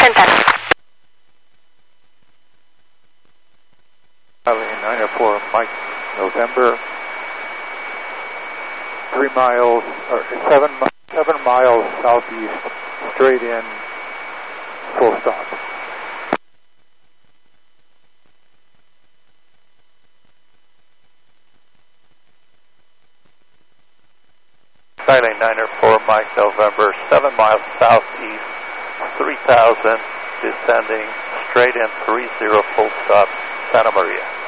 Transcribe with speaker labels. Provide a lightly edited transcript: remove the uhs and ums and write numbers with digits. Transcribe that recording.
Speaker 1: center.
Speaker 2: Eileen 904 Mike November, 3 miles, or 7 miles southeast, straight in, full stop.
Speaker 3: Eileen 904 Mike November, 7 miles southeast, 3,000, descending, straight in, 30, full stop, Santa Maria.